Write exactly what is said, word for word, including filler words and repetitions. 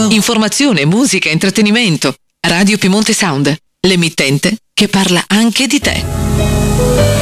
Informazione, musica, intrattenimento. Radio Piemonte Sound, l'emittente che parla anche di te.